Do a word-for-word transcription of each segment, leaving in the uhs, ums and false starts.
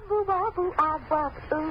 boo, ah, boo, ah, boo, ooh.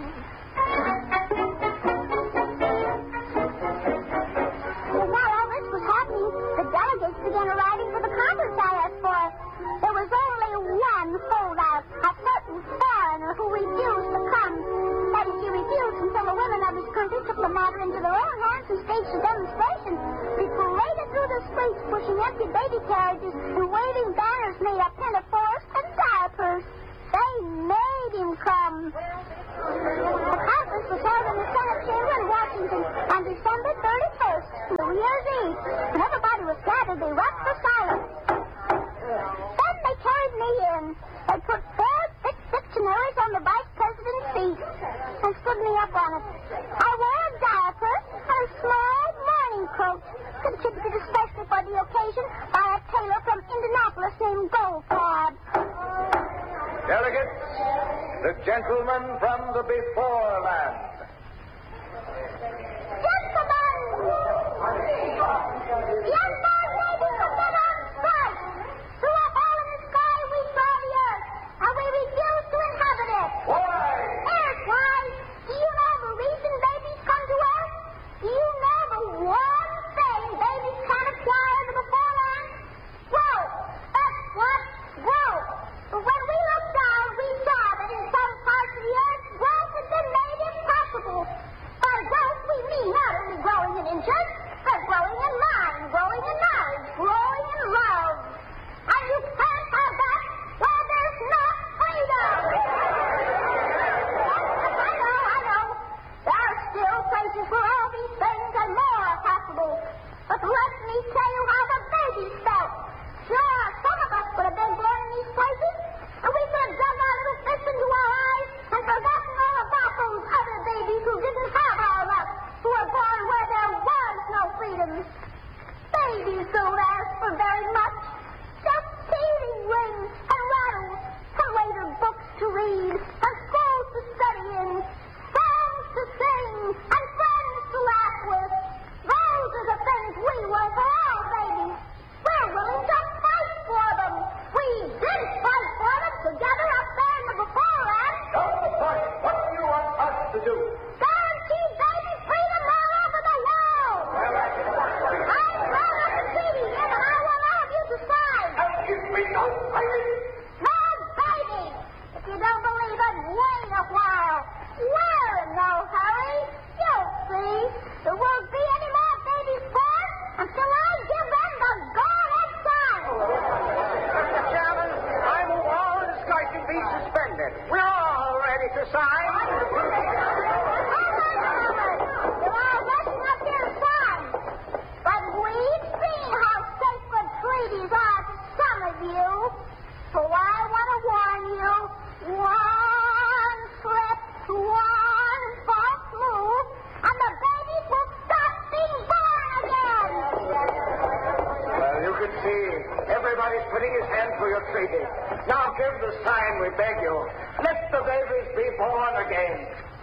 Well, while all this was happening, the delegates began arriving for the concerts I asked for. There was only one holdout, a certain foreigner who refused to come. That is, she refused until the women of his country took the matter into their own hands and staged a demonstration. We paraded through the streets, pushing empty baby carriages and waving banners made of pinafores and diapers. They made him come. The conference was held in the Senate chamber in Washington on December thirty-first, New Year's Eve. When everybody was gathered, they rapped for silence. Then they carried me in. They put four thick dictionaries on the vice president's seat and stood me up on it. I wore a diaper and a small morning coat, contributed especially for the occasion by a tailor from Indianapolis named Goldfarb. Delegates, the gentleman from the before land. Gentlemen! Young boys, ladies, and men on strike! Through a hole in the sky we saw the earth, and we refuse to inhabit it. Why? Here's why. Do you know the reason babies come to earth? Do you know the one thing babies can acquire in the before land? Growth. That's what? Growth. But when we looked down, we saw that in some parts of the earth, growth had been made impossible. By growth, we mean not only growing in inches, but growing in mind, growing in knowledge, growing in love. And you can't have that where there's not freedom. I know, I know. There are still places where all these things and more are possible. But let me tell you how the babies felt. Sure, some of us would have been born in these places, and we could have dug our little fists into our eyes and forgotten all about those other babies who didn't have our luck, who were born where there was no freedom. Babies don't ask for very much. Just teething rings and rattles, and later books to read, and schools to study in, songs to sing, and friends to laugh with. Those are the things we want for all babies. We're willing to fight for them. We did fight for them together up there in the before land. Don't fight. What do you want us to do? Guarantee baby freedom all over the world. I wrote up the treaty, and I want all of you to sign. And if we don't fight it, No, baby! If you don't believe it, wait a while. We're in no hurry. You'll see. There won't be any more babies born until I give them the go-ahead sign. Mister Chairman, I move all the striking be suspended. We're all ready to sign. Hold on a moment. You're all rushing up here to sign. But we've seen how sacred treaties are to some of you. So I want to warn you, one slip, one false move, and the babies will stop being born again. Well, you can see everybody's putting his hand through your treaty. Now give the sign, we beg you. Let the babies be born again.